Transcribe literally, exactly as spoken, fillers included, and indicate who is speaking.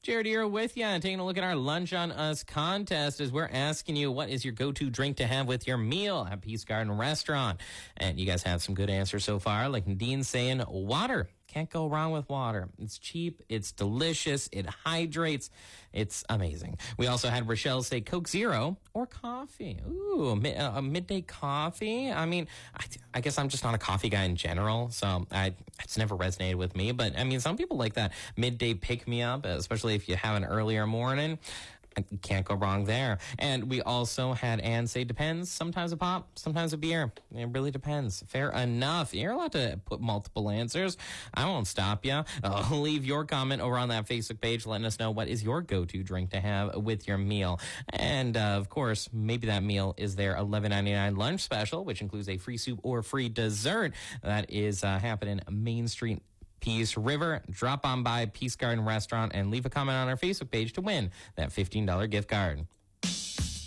Speaker 1: Jared here with you, taking a look at our Lunch on Us contest as we're asking you what is your go-to drink to have with your meal at Peace Garden Restaurant. And you guys have some good answers so far, like Nadine saying water. Can't go wrong with water. It's cheap, it's delicious, it hydrates, it's amazing. We also had Rochelle say Coke Zero or coffee. Ooh, a midday coffee. I mean, I, I guess I'm just not a coffee guy in general, so I, it's never resonated with me. But, I mean, some people like that midday pick-me-up, especially if you have an earlier morning. You can't go wrong there. And we also had Ann say depends. Sometimes a pop, sometimes a beer. It really depends. Fair enough. You're allowed to put multiple answers. I won't stop you. Uh, leave your comment over on that Facebook page letting us know what is your go-to drink to have with your meal. And, uh, of course, maybe that meal is their eleven ninety-nine lunch special, which includes a free soup or free dessert. That is uh, happening Main Street, Peace River. Drop on by Peace Garden Restaurant and leave a comment on our Facebook page to win that fifteen dollars gift card.